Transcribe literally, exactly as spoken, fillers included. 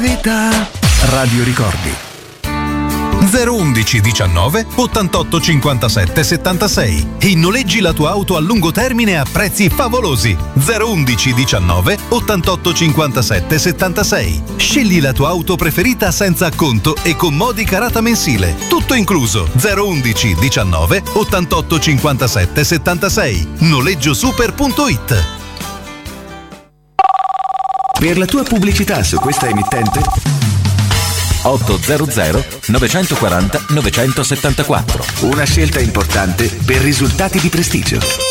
Radio Ricordi zero undici diciannove ottantotto cinquantasette settantasei e noleggi la tua auto a lungo termine a prezzi favolosi. Zero undici diciannove ottantotto cinquantasette settantasei. Scegli la tua auto preferita senza acconto e con modica rata mensile. Tutto incluso. Zero undici diciannove ottantotto cinquantasette settantasei. noleggiosuper punto it. Per la tua pubblicità su questa emittente ottocento novecentoquaranta novecentosettantaquattro. Una scelta importante per risultati di prestigio.